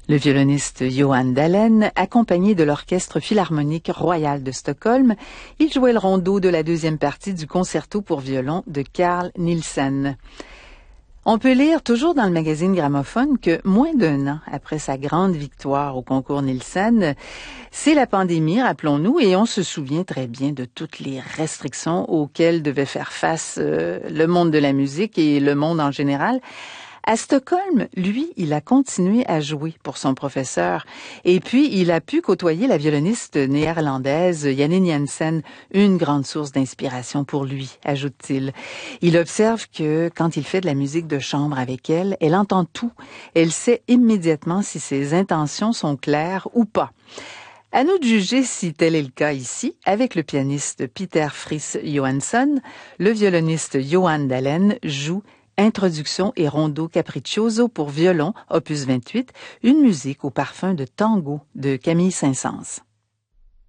Le violoniste Johan Dalén, accompagné de l'Orchestre philharmonique royal de Stockholm, il jouait le rondo de la deuxième partie du concerto pour violon de Carl Nielsen. On peut lire toujours dans le magazine Gramophone que moins d'un an après sa grande victoire au concours Nielsen, c'est la pandémie, rappelons-nous, et on se souvient très bien de toutes les restrictions auxquelles devait faire face le monde de la musique et le monde en général. À Stockholm, lui, il a continué à jouer pour son professeur. Et puis, il a pu côtoyer la violoniste néerlandaise Janine Jansen, une grande source d'inspiration pour lui, ajoute-t-il. Il observe que quand il fait de la musique de chambre avec elle, elle entend tout. Elle sait immédiatement si ses intentions sont claires ou pas. À nous de juger si tel est le cas ici, avec le pianiste Peter Fritz Johansson, le violoniste Johan Dalén joue Introduction et rondo capriccioso pour violon, opus 28, une musique au parfum de tango de Camille Saint-Saëns.